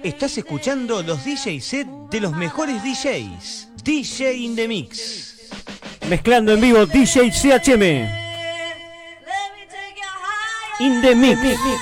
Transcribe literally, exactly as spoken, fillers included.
Estás escuchando los D J set de los mejores D Js. D J in the Mix. Mezclando en vivo D J C H M. In the Mix.